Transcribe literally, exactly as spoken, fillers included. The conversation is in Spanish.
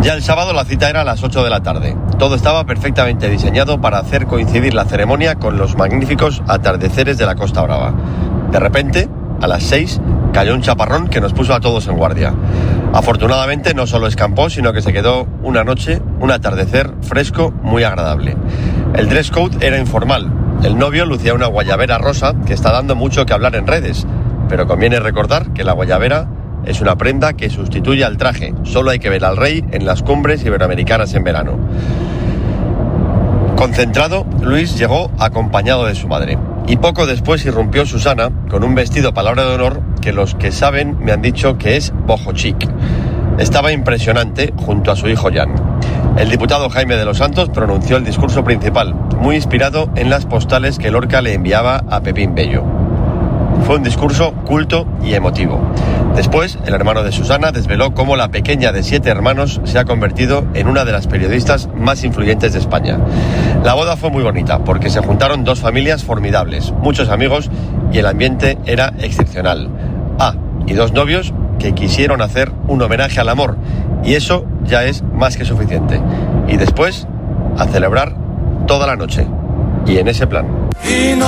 Ya el sábado la cita era a las ocho de la tarde. Todo estaba perfectamente diseñado para hacer coincidir la ceremonia con los magníficos atardeceres de la Costa Brava. De repente, a las seis, cayó un chaparrón que nos puso a todos en guardia. Afortunadamente no solo escampó, sino que se quedó una noche, un atardecer fresco muy agradable. El dress code era informal. El novio lucía una guayabera rosa que está dando mucho que hablar en redes, pero conviene recordar que la guayabera es una prenda que sustituye al traje. Solo hay que ver al rey en las cumbres iberoamericanas en verano. Concentrado, Luis llegó acompañado de su madre. Y poco después irrumpió Susana con un vestido palabra de honor que los que saben me han dicho que es boho chic. Estaba impresionante junto a su hijo Jan. El diputado Jaime de los Santos pronunció el discurso principal, muy inspirado en las postales que Lorca le enviaba a Pepín Bello. Fue un discurso culto y emotivo. Después, el hermano de Susana desveló cómo la pequeña de siete hermanos se ha convertido en una de las periodistas más influyentes de España. La boda fue muy bonita porque se juntaron dos familias formidables, muchos amigos y el ambiente era excepcional. Ah, y dos novios que quisieron hacer un homenaje al amor, y eso ya es más que suficiente. Y después, a celebrar toda la noche. Y en ese plan. Y no